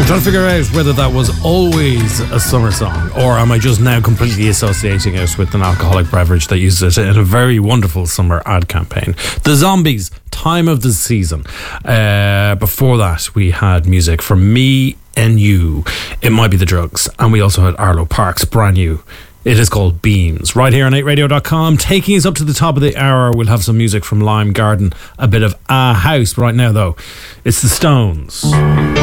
I'm trying to figure out whether that was always a summer song, or am I just now completely associating it with an alcoholic beverage that used it in a very wonderful summer ad campaign. The Zombies, Time of the Season. Before that, we had music from Me and You, It Might Be the Drugs, and we also had Arlo Parks, brand new. It is called Beams. Right here on 8radio.com. Taking us up to the top of the hour, we'll have some music from Lime Garden, a bit of A House. Right now, though, it's the Stones.